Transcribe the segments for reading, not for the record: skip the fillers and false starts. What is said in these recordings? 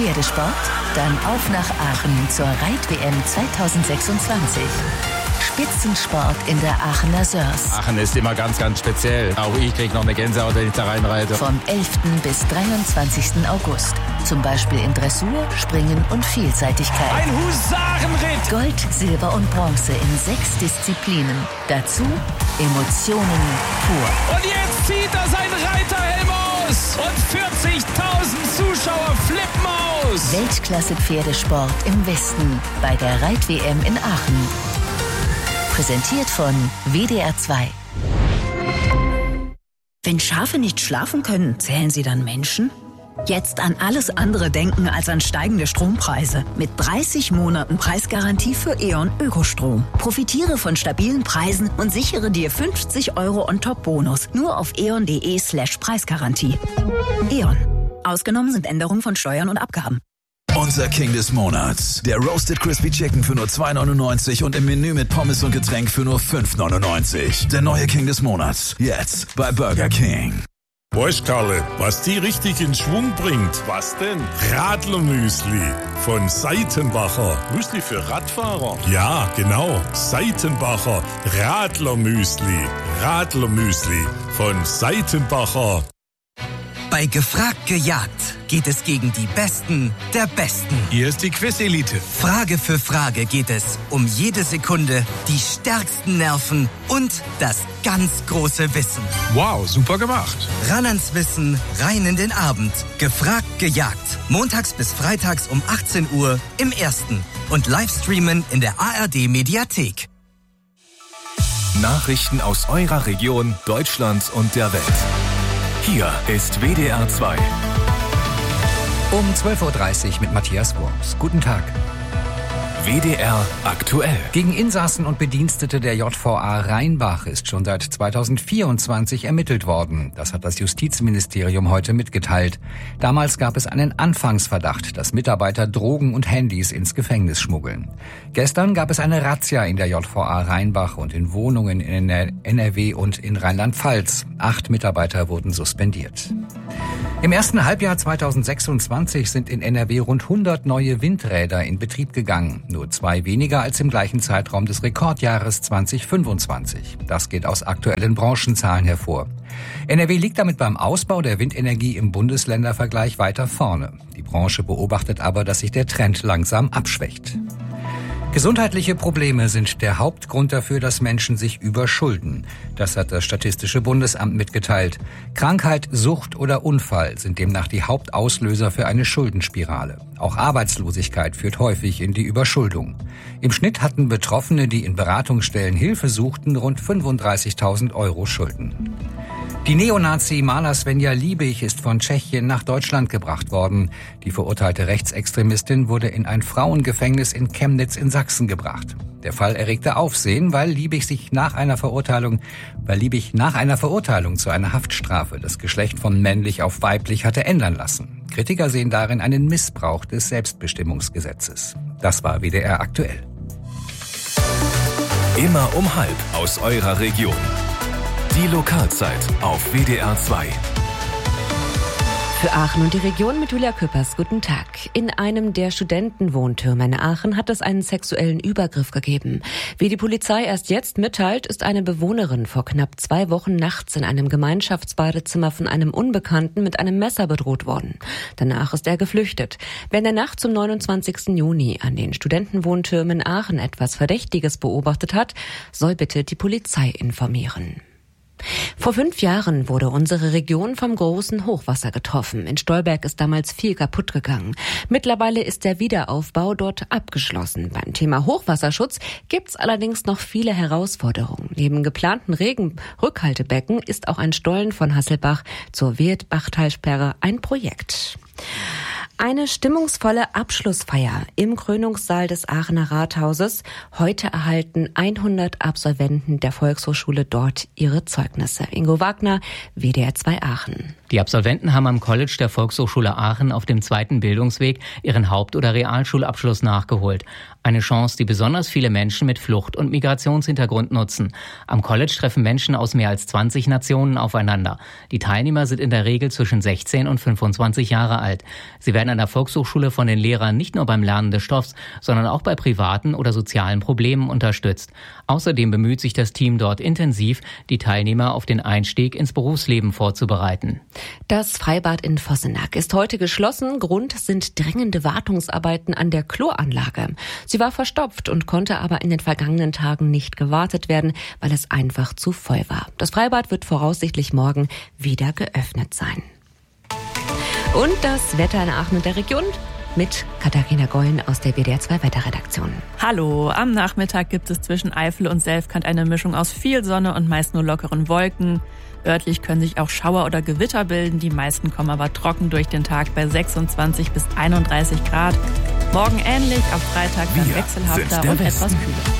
Pferdesport? Dann auf nach Aachen zur Reit-WM 2026. Spitzensport in der Aachener Sörs. Aachen ist immer ganz, ganz speziell. Auch ich kriege noch eine Gänsehaut, wenn ich da reinreite. Vom 11. bis 23. August. Zum Beispiel in Dressur, Springen und Vielseitigkeit. Ein Husarenritt! Gold, Silber und Bronze in 6 Disziplinen. Dazu Emotionen pur. Und jetzt zieht er sein Reiterhelm aus! Und 40.000 Zuschauer flippen aus! Weltklasse-Pferdesport im Westen bei der Reit-WM in Aachen. Präsentiert von WDR 2. Wenn Schafe nicht schlafen können, zählen sie dann Menschen? Jetzt an alles andere denken als an steigende Strompreise. Mit 30 Monaten Preisgarantie für E.ON Ökostrom. Profitiere von stabilen Preisen und sichere dir 50 € On-Top-Bonus. Nur auf eon.de/Preisgarantie. E.ON. Ausgenommen sind Änderungen von Steuern und Abgaben. Unser King des Monats. Der Roasted Crispy Chicken für nur 2,99 und im Menü mit Pommes und Getränk für nur 5,99. Der neue King des Monats. Jetzt bei Burger King. Weißt Karle, was die richtig in Schwung bringt? Was denn? Radlermüsli von Seitenbacher. Müsli für Radfahrer? Ja, genau. Seitenbacher Radlermüsli. Radlermüsli von Seitenbacher. Bei Gefragt gejagt geht es gegen die Besten der Besten. Hier ist die Quiz-Elite. Frage für Frage geht es um jede Sekunde, die stärksten Nerven und das ganz große Wissen. Wow, super gemacht. Ran ans Wissen, rein in den Abend. Gefragt gejagt. Montags bis freitags um 18 Uhr im Ersten. Und Livestreamen in der ARD-Mediathek. Nachrichten aus eurer Region, Deutschland und der Welt. Hier ist WDR 2. Um 12.30 Uhr mit Matthias Wurms. Guten Tag. WDR aktuell. Gegen Insassen und Bedienstete der JVA Rheinbach ist schon seit 2024 ermittelt worden. Das hat das Justizministerium heute mitgeteilt. Damals gab es einen Anfangsverdacht, dass Mitarbeiter Drogen und Handys ins Gefängnis schmuggeln. Gestern gab es eine Razzia in der JVA Rheinbach und in Wohnungen in NRW und in Rheinland-Pfalz. 8 Mitarbeiter wurden suspendiert. Im ersten Halbjahr 2026 sind in NRW rund 100 neue Windräder in Betrieb gegangen. Nur 2 weniger als im gleichen Zeitraum des Rekordjahres 2025. Das geht aus aktuellen Branchenzahlen hervor. NRW liegt damit beim Ausbau der Windenergie im Bundesländervergleich weiter vorne. Die Branche beobachtet aber, dass sich der Trend langsam abschwächt. Gesundheitliche Probleme sind der Hauptgrund dafür, dass Menschen sich überschulden. Das hat das Statistische Bundesamt mitgeteilt. Krankheit, Sucht oder Unfall sind demnach die Hauptauslöser für eine Schuldenspirale. Auch Arbeitslosigkeit führt häufig in die Überschuldung. Im Schnitt hatten Betroffene, die in Beratungsstellen Hilfe suchten, rund 35.000 € Schulden. Die Neonazi Mala Svenja Liebig ist von Tschechien nach Deutschland gebracht worden. Die verurteilte Rechtsextremistin wurde in ein Frauengefängnis in Chemnitz in Sachsen gebracht. Der Fall erregte Aufsehen, weil Liebig nach einer Verurteilung zu einer Haftstrafe das Geschlecht von männlich auf weiblich hatte ändern lassen. Kritiker sehen darin einen Missbrauch des Selbstbestimmungsgesetzes. Das war WDR aktuell. Immer um 12:30 aus eurer Region. Die Lokalzeit auf WDR 2. Für Aachen und die Region mit Julia Küppers. Guten Tag. In einem der Studentenwohntürme in Aachen hat es einen sexuellen Übergriff gegeben. Wie die Polizei erst jetzt mitteilt, ist eine Bewohnerin vor knapp 2 Wochen nachts in einem Gemeinschaftsbadezimmer von einem Unbekannten mit einem Messer bedroht worden. Danach ist er geflüchtet. Wer in der Nacht zum 29. Juni an den Studentenwohntürmen in Aachen etwas Verdächtiges beobachtet hat, soll bitte die Polizei informieren. Vor 5 Jahren wurde unsere Region vom großen Hochwasser getroffen. In Stolberg ist damals viel kaputt gegangen. Mittlerweile ist der Wiederaufbau dort abgeschlossen. Beim Thema Hochwasserschutz gibt's allerdings noch viele Herausforderungen. Neben geplanten Regenrückhaltebecken ist auch ein Stollen von Hasselbach zur Wirtbachtalsperre ein Projekt. Eine stimmungsvolle Abschlussfeier im Krönungssaal des Aachener Rathauses. Heute erhalten 100 Absolventen der Volkshochschule dort ihre Zeugnisse. Ingo Wagner, WDR 2 Aachen. Die Absolventen haben am College der Volkshochschule Aachen auf dem zweiten Bildungsweg ihren Haupt- oder Realschulabschluss nachgeholt. Eine Chance, die besonders viele Menschen mit Flucht- und Migrationshintergrund nutzen. Am College treffen Menschen aus mehr als 20 Nationen aufeinander. Die Teilnehmer sind in der Regel zwischen 16 und 25 Jahre alt. Sie werden an der Volkshochschule von den Lehrern nicht nur beim Lernen des Stoffs, sondern auch bei privaten oder sozialen Problemen unterstützt. Außerdem bemüht sich das Team dort intensiv, die Teilnehmer auf den Einstieg ins Berufsleben vorzubereiten. Das Freibad in Vossenack ist heute geschlossen. Grund sind dringende Wartungsarbeiten an der Kloanlage. Sie war verstopft und konnte aber in den vergangenen Tagen nicht gewartet werden, weil es einfach zu voll war. Das Freibad wird voraussichtlich morgen wieder geöffnet sein. Und das Wetter in Aachen und der Region mit Katharina Gollen aus der WDR 2 Wetterredaktion. Hallo, am Nachmittag gibt es zwischen Eifel und Selfkant eine Mischung aus viel Sonne und meist nur lockeren Wolken. Örtlich können sich auch Schauer oder Gewitter bilden, die meisten kommen aber trocken durch den Tag bei 26 bis 31 Grad. Morgen ähnlich, am Freitag dann wechselhafter und etwas kühler.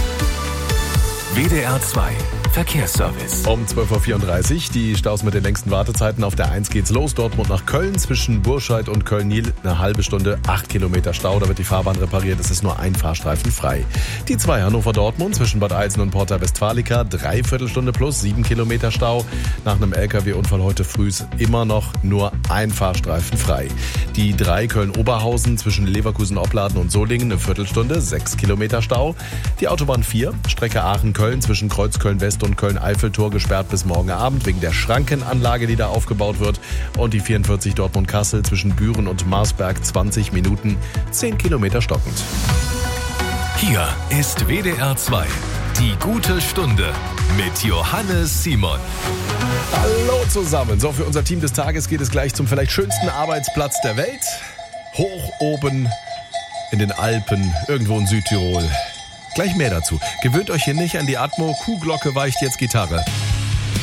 WDR 2 Verkehrsservice. Um 12.34 Uhr, die Staus mit den längsten Wartezeiten. Auf der 1 geht's los, Dortmund nach Köln, zwischen Burscheid und Köln-Niel eine halbe Stunde, 8 Kilometer Stau, da wird die Fahrbahn repariert, es ist nur ein Fahrstreifen frei. Die 2 Hannover-Dortmund, zwischen Bad Eilsen und Porta Westfalica, 3/4 Stunde plus, 7 Kilometer Stau. Nach einem LKW-Unfall heute früh ist immer noch nur ein Fahrstreifen frei. Die 3 Köln-Oberhausen, zwischen Leverkusen-Opladen und Solingen, eine Viertelstunde, 6 Kilometer Stau. Die Autobahn 4, Strecke Aachen-Köln, zwischen Kreuzköln-West und Köln-Eiffeltor gesperrt bis morgen Abend wegen der Schrankenanlage, die da aufgebaut wird. Und die 44 Dortmund-Kassel zwischen Büren und Marsberg 20 Minuten, 10 Kilometer stockend. Hier ist WDR 2, die gute Stunde mit Johannes Simon. Hallo zusammen. So, für unser Team des Tages geht es gleich zum vielleicht schönsten Arbeitsplatz der Welt. Hoch oben in den Alpen, irgendwo in Südtirol. Gleich mehr dazu. Gewöhnt euch hier nicht an die Atmo. Kuhglocke weicht jetzt Gitarre.